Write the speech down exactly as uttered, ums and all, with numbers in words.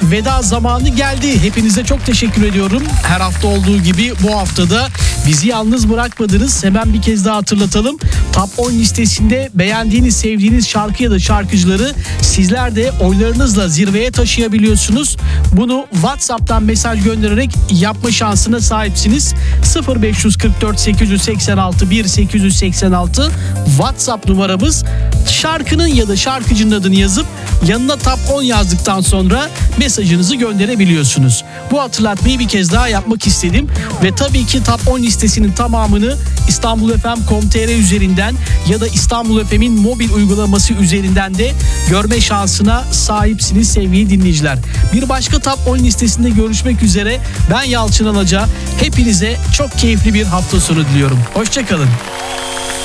veda zamanı geldi. Hepinize çok teşekkür ediyorum. Her hafta olduğu gibi bu haftada bizi yalnız bırakmadınız. Hemen bir kez daha hatırlatalım. Top on listesinde beğendiğiniz, sevdiğiniz şarkı ya da şarkıcıları sizler de oylarınızla zirveye taşıyabiliyorsunuz. Bunu WhatsApp'tan mesaj göndererek yapma şansına sahipsiniz. sıfır beş kırk dört sekiz yüz seksen altı bir sekiz yüz seksen altı WhatsApp numaramız. Şarkının ya da şarkıcının adını yazıp yanına Top on yazdıktan sonra mesajınızı gönderebiliyorsunuz. Bu hatırlatmayı bir kez daha yapmak istedim ve tabii ki Top on listesinin tamamını İstanbul F M nokta com nokta tr üzerinden ya da İstanbul F M'in mobil uygulaması üzerinden de görme şansına sahipsiniz sevgili dinleyiciler. Bir başka Top on listesinde görüşmek üzere. Ben Yalçın Alaca. Hepinize çok keyifli bir hafta sonu diliyorum. Hoşça kalın.